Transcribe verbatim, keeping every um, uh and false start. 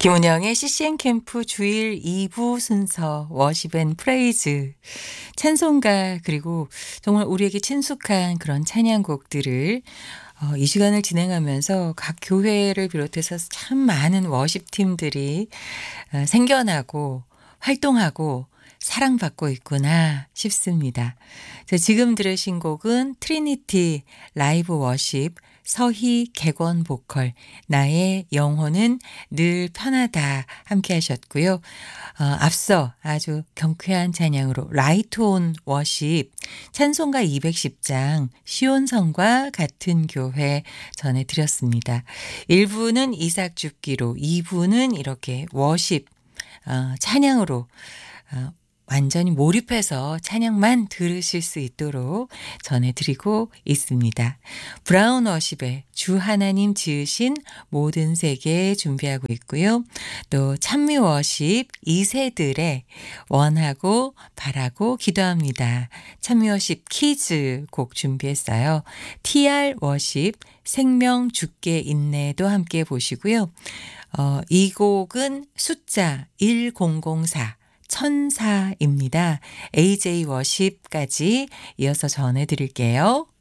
김은영의 씨씨엔 캠프 주일 이 부 순서 워십 앤 프레이즈 찬송가 그리고 정말 우리에게 친숙한 그런 찬양곡들을 어 이 시간을 진행하면서 각 교회를 비롯해서 참 많은 워십 팀들이 어 생겨나고 활동하고 사랑받고 있구나 싶습니다. 자, 지금 들으신 곡은 트리니티 라이브 워십 서희 객원 보컬 나의 영혼은 늘 편하다 함께 하셨고요. 어, 앞서 아주 경쾌한 찬양으로 라이트 온 워십 찬송가 이백십 장 시온성과 같은 교회 전해드렸습니다. 일 부는 이삭 죽기로 이 부는 이렇게 워십 어, 찬양으로 어, 완전히 몰입해서 찬양만 들으실 수 있도록 전해드리고 있습니다. 브라운 워십의 주 하나님 지으신 모든 세계 준비하고 있고요. 또 찬미 워십 이 세들의 원하고 바라고 기도합니다. 찬미 워십 키즈 곡 준비했어요. 티알 워십 생명 주께 인내도 함께 보시고요. 어, 이 곡은 숫자 천사 천사입니다. 에이제이 워십까지 이어서 전해드릴게요.